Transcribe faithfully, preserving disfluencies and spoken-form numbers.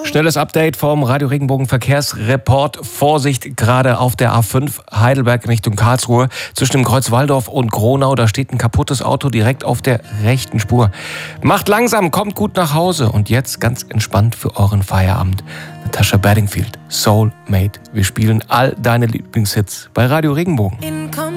Schnelles Update vom Radio Regenbogen Verkehrsreport. Vorsicht, gerade auf der A fünf Heidelberg Richtung Karlsruhe. Zwischen dem Kreuz Walldorf und Gronau, da steht ein kaputtes Auto direkt auf der rechten Spur. Macht langsam, kommt gut nach Hause und jetzt ganz entspannt für euren Feierabend. Natasha Bedingfield, Soulmate. Wir spielen all deine Lieblingshits bei Radio Regenbogen.